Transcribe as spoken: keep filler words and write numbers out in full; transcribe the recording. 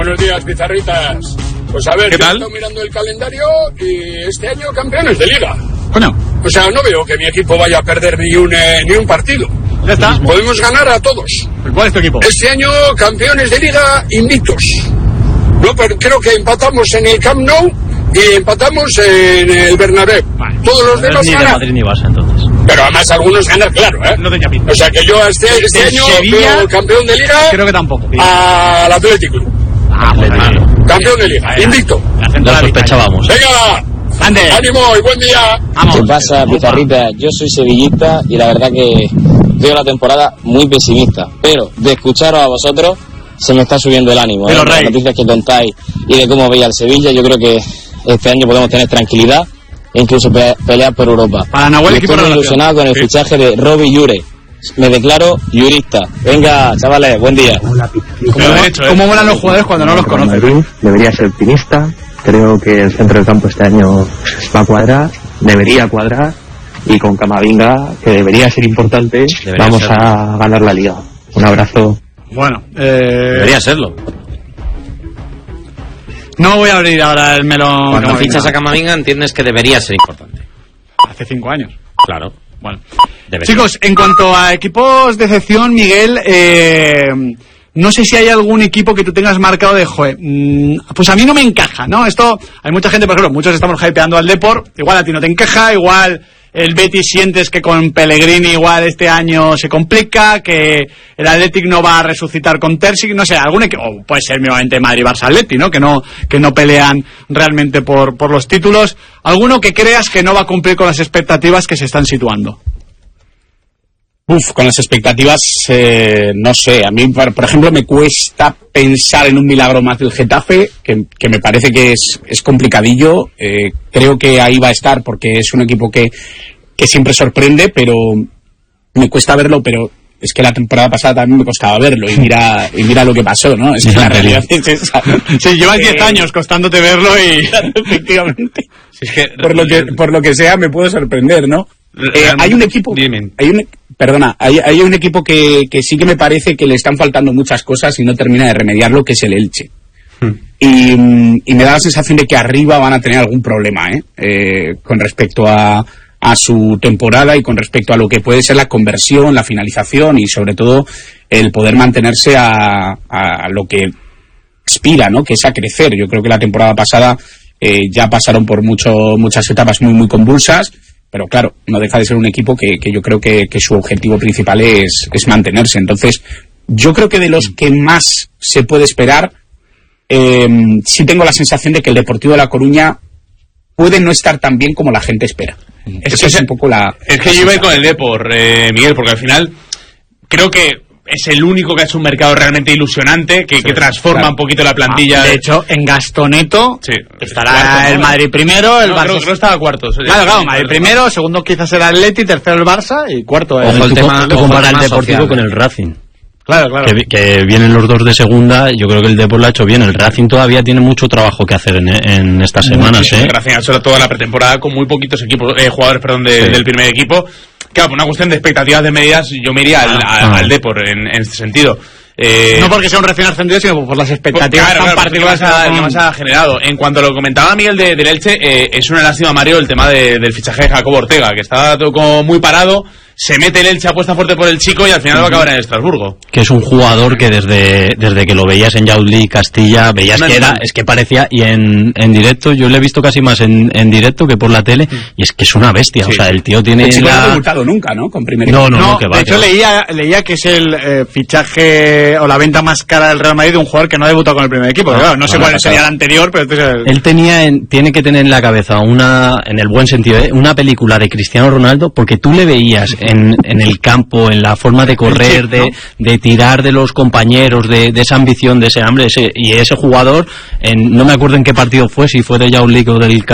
Buenos días, pizarritas. Pues a ver, ¿qué tal? Yo estoy mirando el calendario y este año campeones de liga. Bueno. O sea, no veo que mi equipo vaya a perder ni un, eh, ni un partido. Ya está. Podemos ganar a todos. ¿Cuál es tu equipo? Este año campeones de liga invictos. No, pero creo que empatamos en el Camp Nou y empatamos en el Bernabéu. Vale. Todos los demás ni ganan. de Madrid ni Barça, entonces. Pero además algunos ganan, claro, ¿eh? No tenía pinta. O sea que yo este, este año Sevilla, veo campeón de liga. Creo que tampoco. Al Atlético. Ah, pues claro. Campeón de liga, Vaya. invicto. Lo sospechábamos. Venga, ¡Ande! ánimo y buen día. Vamos. ¿Qué pasa, pizarrita? Yo soy sevillista y la verdad que veo la temporada muy pesimista. Pero de escucharos a vosotros se me está subiendo el ánimo. ¿eh? Pero, Las Rey. noticias que contáis y de cómo veis al Sevilla, yo creo que este año podemos tener tranquilidad e incluso pe- pelear por Europa. Para Nahuel, Y equipo estoy muy revelación. ilusionado con el Sí. fichaje de Robbie Llure. Me declaro jurista. Venga, chavales, buen día. ¿Cómo, Pero mo- hecho, ¿eh? cómo molan los jugadores cuando no los conoces? Madrid debería ser optimista. Creo que el centro del campo este año va a cuadrar, debería cuadrar, y con Camavinga, que debería ser importante, Debería vamos serlo. a ganar la liga. Un abrazo. Bueno, eh... Debería serlo. No voy a abrir ahora el melón. Cuando Camavinga. fichas a Camavinga entiendes que debería ser importante. Hace cinco años. Claro. Bueno. Debería. Chicos, en cuanto a equipos de excepción, Miguel, eh, no sé si hay algún equipo que tú tengas marcado de, joder, mmm, pues a mí no me encaja, ¿no? Esto, hay mucha gente, por ejemplo, muchos estamos hypeando al Depor, igual a ti no te encaja, igual el Betis sientes que con Pellegrini igual este año se complica, que el Athletic no va a resucitar con Terzic, no sé, algún equipo, o puede ser mismamente Madrid, Barça, Atleti, ¿no? Que no, que no pelean realmente por, por los títulos, alguno que creas que no va a cumplir con las expectativas que se están situando. Uf, con las expectativas, eh, no sé, a mí, por, por ejemplo, me cuesta pensar en un milagro más del Getafe, que, que me parece que es, es complicadillo, eh, creo que ahí va a estar porque es un equipo que, que siempre sorprende, pero me cuesta verlo, pero es que la temporada pasada también me costaba verlo, y mira, y mira lo que pasó, ¿no? Es que la realidad es esa. Sí, llevas diez Eh, años costándote verlo y... Efectivamente. Si es que, Por lo que, por lo que sea, me puedo sorprender, ¿no? Eh, hay un equipo, Dime. hay un, perdona, hay, hay un equipo que, que sí que me parece que le están faltando muchas cosas y no termina de remediarlo, que es el Elche. Hmm. Y, y me da la sensación de que arriba van a tener algún problema, ¿eh? Eh, con respecto a, a su temporada y con respecto a lo que puede ser la conversión, la finalización y sobre todo el poder mantenerse a, a lo que aspira, ¿no? Que es a crecer. Yo creo que la temporada pasada eh, ya pasaron por mucho, muchas etapas muy muy convulsas, pero claro, no deja de ser un equipo que, que yo creo que, que su objetivo principal es, es mantenerse. Entonces, yo creo que de los que más se puede esperar, eh, sí tengo la sensación de que el Deportivo de La Coruña puede no estar tan bien como la gente espera. Es Esa que, es un poco la... es que yo iba a ir con el Depor, eh, Miguel, porque al final creo que es el único que ha hecho un mercado realmente ilusionante, que, que transforma claro. un poquito la plantilla. Ah, de hecho, en Gastoneto Sí. estará Cuarto, el ¿no? Madrid primero, el No, Barça... creo, creo que estaba cuarto. Claro, claro, Madrid primero, segundo quizás el Atleti, tercero el Barça y cuarto el... Ojo el tú- tema, tú ojo comparas el el Deportivo social. con el Racing. Claro, claro. Que, vi- que vienen los dos de segunda, yo creo que el Depor lo ha hecho bien. El Racing todavía tiene mucho trabajo que hacer en, en estas semanas, Muchísimo. ¿eh? El Racing ha hecho toda la pretemporada con muy poquitos equipos, eh, jugadores perdón, de- Sí. del primer equipo. Claro, por una cuestión de expectativas de medidas, yo me iría al, al, Ah. al Depor en, en este sentido. Eh, No porque sea un recién ascendido, sino por las Pues, expectativas claro, tan claro, porque más particulares. ha, que más ha generado. En cuanto a lo que comentaba Miguel de, del Elche, eh, es una lástima, Mario, el tema de, del fichaje de Jacobo Ortega, que está todo como muy parado, se mete el Elche, apuesta fuerte por el chico y al final va a acabar en Estrasburgo. Que es un jugador que desde, desde que lo veías en Yauli, Castilla, veías No, que no, era, no. es que parecía, y en, en directo, yo le he visto casi más en, en directo que por la tele, y es que es una bestia, Sí. o sea, el tío tiene El chico no ha la... debutado nunca, ¿no? Con primer No, equipo. no, No, no, que va. de hecho que va. leía, leía que es el eh, fichaje o la venta más cara del Real Madrid de un jugador que no ha debutado con el primer equipo. Claro, no sé bueno, cuál sería el anterior, pero este es el... Él tenía en- tiene que tener en la cabeza una, en el buen sentido, ¿eh? Una película de Cristiano Ronaldo, porque tú le veías en, en el campo, en la forma de correr, chip, de, ¿no? de tirar de los compañeros, de, de esa ambición, de ese hambre, ese, y ese jugador, en, no me acuerdo en qué partido fue, si fue de Yauli o del